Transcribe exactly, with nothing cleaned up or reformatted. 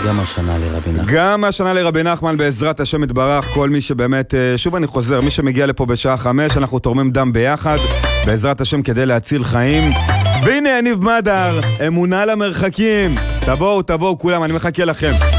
גם השנה לרבי נחמן. גם השנה לרבי נחמן, בעזרת השם יתברך. כל מי שבאמת, שוב אני חוזר, מי שמגיע לפה בשעה חמש, אנחנו תורמים דם ביחד, בעזרת השם כדי להציל חיים. והנה יניב מדר, אמונה למרחקים. תבואו, תבואו כולם, אני מחכה לכם.